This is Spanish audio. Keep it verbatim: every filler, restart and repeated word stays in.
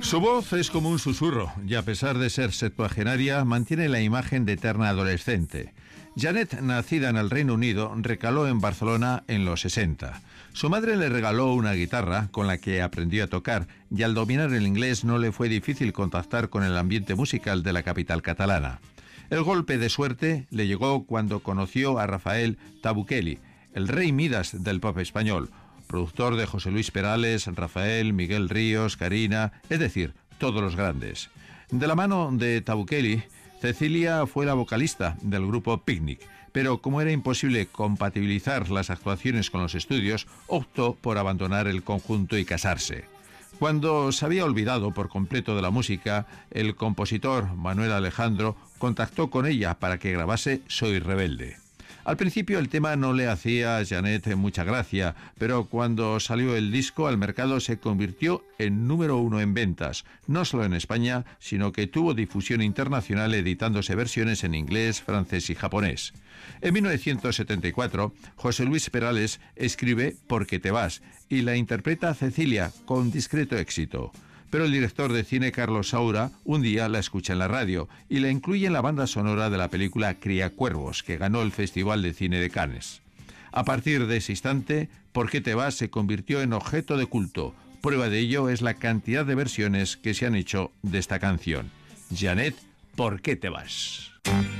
Su voz es como un susurro y a pesar de ser septuagenaria mantiene la imagen de eterna adolescente. Janet, nacida en el Reino Unido, recaló en Barcelona en los sesenta. Su madre le regaló una guitarra con la que aprendió a tocar y al dominar el inglés no le fue difícil contactar con el ambiente musical de la capital catalana. El golpe de suerte le llegó cuando conoció a Rafael Tabukeli, el rey Midas del pop español, productor de José Luis Perales, Rafael, Miguel Ríos, Karina, es decir, todos los grandes. De la mano de Tabukeli, Cecilia fue la vocalista del grupo Picnic, pero como era imposible compatibilizar las actuaciones con los estudios, optó por abandonar el conjunto y casarse. Cuando se había olvidado por completo de la música, el compositor Manuel Alejandro contactó con ella para que grabase Soy Rebelde. Al principio el tema no le hacía a Janet mucha gracia, pero cuando salió el disco al mercado se convirtió en número uno en ventas, no solo en España, sino que tuvo difusión internacional editándose versiones en inglés, francés y japonés. En mil novecientos setenta y cuatro, José Luis Perales escribe ¿Por qué te vas? Y la interpreta Cecilia con discreto éxito. Pero el director de cine Carlos Saura un día la escucha en la radio y la incluye en la banda sonora de la película Criacuervos, que ganó el Festival de Cine de Cannes. A partir de ese instante, ¿Por qué te vas? Se convirtió en objeto de culto. Prueba de ello es la cantidad de versiones que se han hecho de esta canción. Janet, ¿por qué te vas?